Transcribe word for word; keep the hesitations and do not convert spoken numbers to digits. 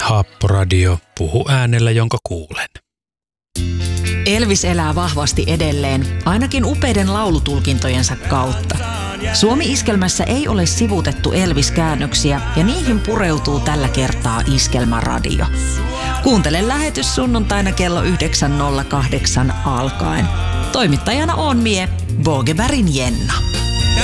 Haapporadio, puhu äänellä, jonka kuulen. Elvis elää vahvasti edelleen, ainakin upeiden laulutulkintojensa kautta. Suomi-iskelmässä ei ole sivutettu Elvis-käännöksiä ja niihin pureutuu tällä kertaa Iskelmäradio. Kuuntele lähetys sunnuntaina kello yhdeksän nolla kahdeksan alkaen. Toimittajana on mie, Bogebergin Jenna.